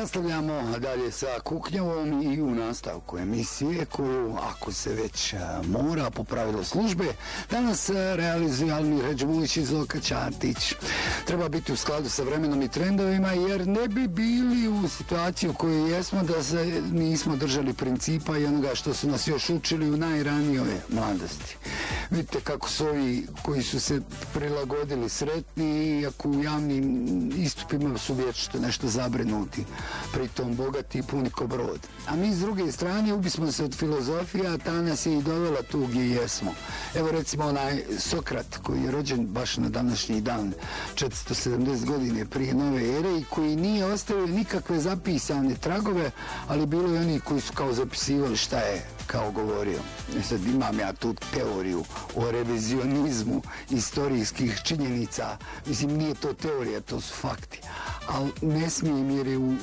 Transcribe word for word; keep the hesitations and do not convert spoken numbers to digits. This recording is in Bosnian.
Nastavljamo dalje sa Kuknjavom i u nastavku emisije koju, ako se već mora po pravilu službe, danas realizuje Almir Hedžmulić i Zoka Ćatić. Treba biti u skladu sa vremenom i trendovima jer ne bi bili u situaciji u kojoj jesmo da se nismo držali principa i onoga što su nas još učili u najranijoj mladosti. Vidite kako su ovi koji su se prilagodili sretni, iako u javnim istupima su vječito nešto zabrinuti, pritom bogati i puni ko brod. A mi s druge strane ubismo se od filozofija, a ta nas je i dovela tu gdje jesmo. Evo recimo onaj Sokrat koji je rođen baš na današnji dan, četiristo sedamdeset godine prije nove ere i koji nije ostavio nikakve zapisane tragove, ali bilo je oni koji su kao zapisivali šta je kao govorio. E sad imam ja tu teoriju o revizionizmu istorijskih činjenica. Mislim, nije to teorija, to su fakti. Ali ne smijem jer je u